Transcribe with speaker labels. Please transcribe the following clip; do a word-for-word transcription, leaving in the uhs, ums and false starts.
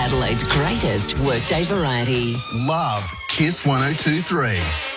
Speaker 1: Adelaide's greatest workday variety.
Speaker 2: Love Kiss one oh two three.